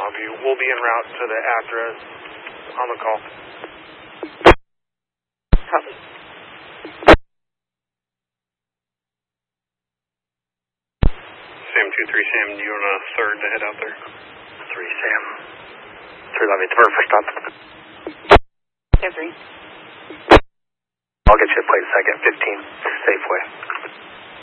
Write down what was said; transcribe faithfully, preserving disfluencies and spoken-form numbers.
Longview. We'll be en route to the address on the call. Copy. Sam two three, Sam, you want a third to head out there? three, Sam. three, let me defer first stop. Sam three. I'll get you a plate second, fifteen, Safeway.